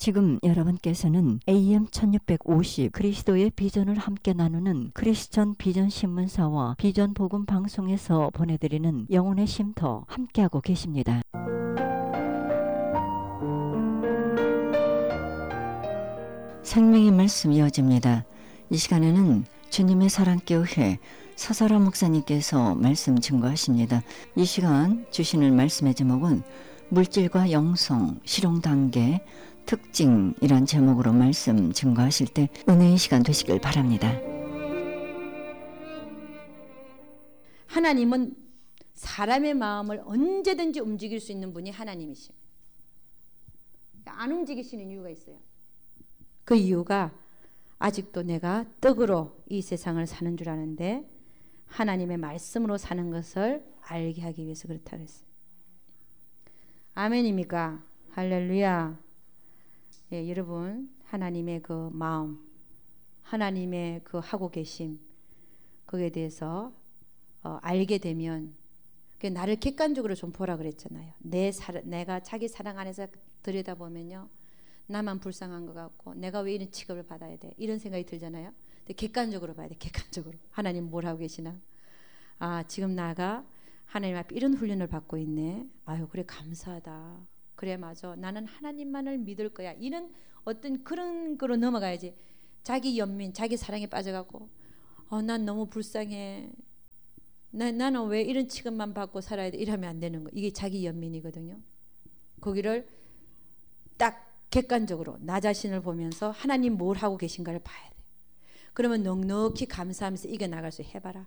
지금 여러분께서는 AM 1650 그리스도의 비전을 함께 나누는 크리스천 비전 신문사와 비전 복음 방송에서 보내드리는 영혼의 쉼터 함께하고 계십니다. 생명의 말씀 이어집니다. 이 시간에는 주님의 사랑교회 서설아 목사님께서 말씀 증거하십니다. 이 시간 주시는 말씀의 제목은 물질과 영성, 실용 단계, 특징이란 제목으로 말씀 증거하실 때 은혜의 시간 되시길 바랍니다. 하나님은 사람의 마음을 언제든지 움직일 수 있는 분이 하나님이십니다. 안 움직이시는 이유가 있어요. 그 이유가 아직도 내가 떡으로 이 세상을 사는 줄 아는데 하나님의 말씀으로 사는 것을 알게 하기 위해서 그렇다고 했어요. 아멘입니까? 할렐루야. 예, 여러분 하나님의 그 마음, 하나님의 그 하고 계심 거기에 대해서 알게 되면 나를 객관적으로 좀 보라 그랬잖아요. 내가 자기 사랑 안에서 들여다보면요. 나만 불쌍한 것 같고 내가 왜 이런 취급을 받아야 돼? 이런 생각이 들잖아요. 근데 객관적으로 봐야 돼. 객관적으로. 하나님 뭘 하고 계시나? 아, 지금 나가 하나님 앞에 이런 훈련을 받고 있네. 아유, 그래 감사하다. 그래 맞아. 나는 하나님만을 믿을 거야. 이런 어떤 그런 거로 넘어가야지. 자기 연민, 자기 사랑에 빠져갖고 난 너무 불쌍해. 나는 왜 이런 취급만 받고 살아야 돼? 이러면 안 되는 거. 이게 자기 연민이거든요. 거기를 딱 객관적으로 나 자신을 보면서 하나님 뭘 하고 계신가를 봐야 돼. 그러면 넉넉히 감사하면서 이겨나갈 수 해봐라.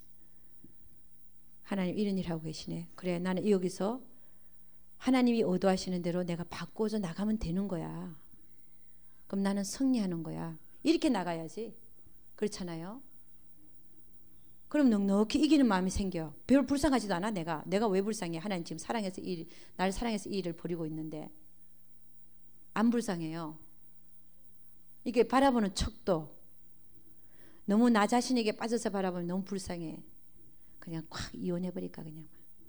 하나님 이런 일 하고 계시네. 그래 나는 여기서 하나님이 의도하시는 대로 내가 바꿔서 나가면 되는 거야. 그럼 나는 승리하는 거야. 이렇게 나가야지. 그렇잖아요. 그럼 넉넉히 이기는 마음이 생겨. 별 불쌍하지도 않아 내가 왜 불쌍해. 하나님 지금 사랑해서 나를 사랑해서 이 일을 벌이고 있는데 안 불쌍해요. 이게 바라보는 척도 너무 나 자신에게 빠져서 바라보면 너무 불쌍해. 그냥 콱 이혼해버릴까 그냥.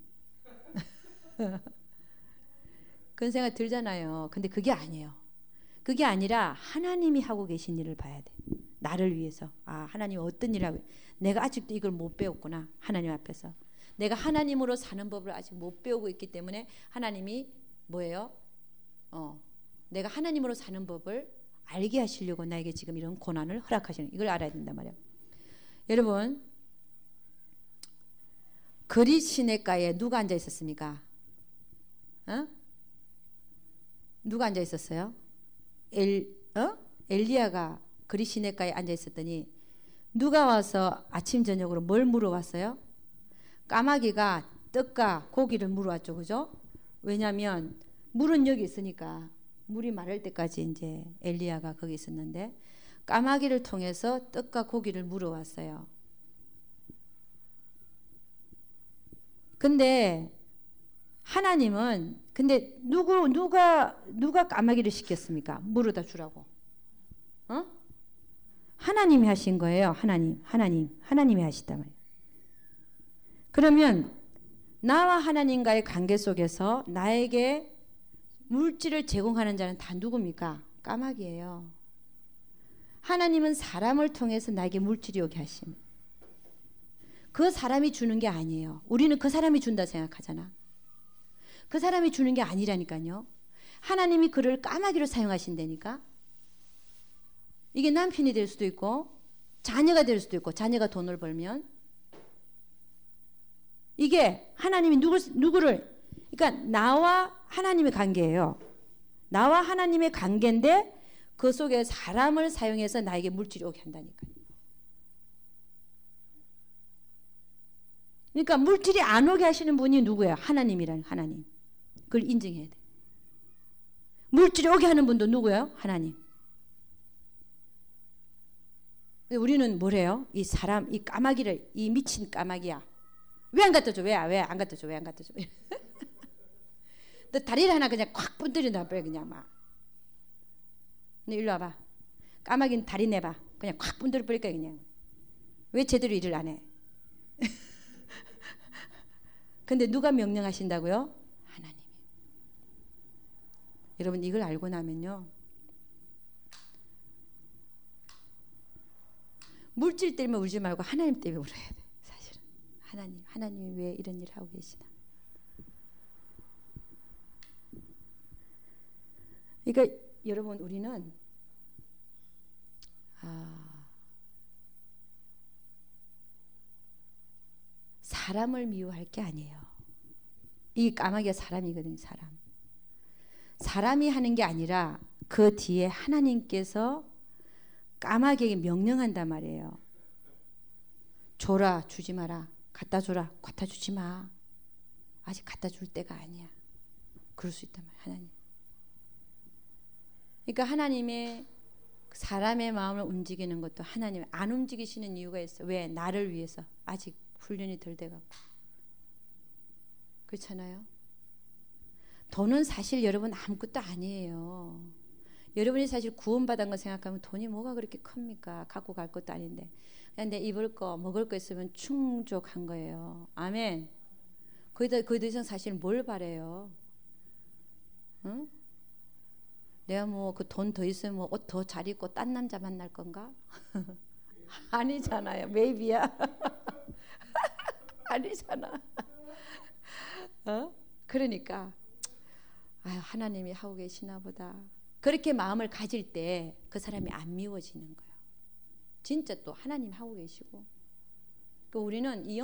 그런 생각 들잖아요. 근데 그게 아니에요. 그게 아니라 하나님이 하고 계신 일을 봐야 돼. 나를 위해서. 아, 하나님 어떤 일을 하고 내가 아직도 이걸 못 배웠구나. 하나님 앞에서. 내가 하나님으로 사는 법을 아직 못 배우고 있기 때문에 하나님이 뭐예요? 내가 하나님으로 사는 법을 알게 하시려고 나에게 지금 이런 고난을 허락하시는 이걸 알아야 된단 말이에요. 여러분 그리 시냇가에 누가 앉아 있었습니까? 누가 앉아 있었어요? 엘리야가 그리 시냇가에 앉아 있었더니 누가 와서 아침 저녁으로 뭘 물어왔어요? 까마귀가 떡과 고기를 물어왔죠, 그죠? 왜냐하면 물은 여기 있으니까 물이 마를 때까지 이제 엘리야가 거기 있었는데 까마귀를 통해서 떡과 고기를 물어왔어요. 근데 하나님은 근데 누가 까마귀를 시켰습니까? 물어다 주라고. 하나님이 하신 거예요. 하나님이 하시단 말이에요. 그러면 나와 하나님과의 관계 속에서 나에게 물질을 제공하는 자는 다 누굽니까? 까마귀예요. 하나님은 사람을 통해서 나에게 물질이 오게 하심. 그 사람이 주는 게 아니에요. 우리는 그 사람이 준다 생각하잖아. 그 사람이 주는 게 아니라니까요. 하나님이 그를 까마귀로 사용하신다니까. 이게 남편이 될 수도 있고 자녀가 될 수도 있고 자녀가 돈을 벌면 이게 하나님이 누구를 그러니까 나와 하나님의 관계예요. 나와 하나님의 관계인데 그 속에 사람을 사용해서 나에게 물질이 오게 한다니까요. 그러니까 물질이 안 오게 하시는 분이 누구야? 하나님이라는 하나님. 그걸 인정해야 돼. 물질이 오게 하는 분도 누구예요? 하나님. 우리는 뭐래요? 이 사람, 이 까마귀를, 이 미친 까마귀야. 왜 안 갖다 줘? 왜 안 갖다 줘? 왜 안 갖다 줘? 너 다리를 하나 그냥 콱 분들인다 버려 그냥 막. 너 일로 와봐. 까마귀는 다리 내봐. 그냥 콱 분들 버릴 거야 그냥. 왜 제대로 일을 안 해? 근데 누가 명령하신다고요? 하나님이. 여러분 이걸 알고 나면요. 물질 때문에 울지 말고 하나님 때문에 울어야 돼. 사실은 하나님이 왜 이런 일을 하고 계시나. 그러니까 여러분 우리는 사람을 미워할 게 아니에요. 이 까마귀가 사람이거든요. 사람이 하는 게 아니라 그 뒤에 하나님께서 까마귀에게 명령한단 말이에요. 줘라, 주지 마라. 갖다 줘라, 갖다 주지 마. 아직 갖다 줄 때가 아니야. 그럴 수 있단 말이에요. 하나님. 그러니까 하나님의 사람의 마음을 움직이는 것도 하나님 안 움직이시는 이유가 있어요. 왜? 나를 위해서. 아직 훈련이 덜 돼갖고. 그렇잖아요. 돈은 사실 여러분 아무것도 아니에요. 여러분이 사실 구원받은 거 생각하면 돈이 뭐가 그렇게 큽니까? 갖고 갈 것도 아닌데. 그냥 내 입을 거 먹을 거 있으면 충족한 거예요. 아멘. 거기다 그 이상 사실 뭘 바래요? 응? 내가 뭐 그 돈 더 있으면 뭐 옷 더 잘 입고 딴 남자 만날 건가? 아니잖아요. maybe야. 아니잖아. 그러니까 하나님이 하고 계시나 보다. 그렇게 마음을 가질 때 그 사람이 안 미워지는 거예요. 진짜 또 하나님 하고 계시고. 그러니까 우리는 이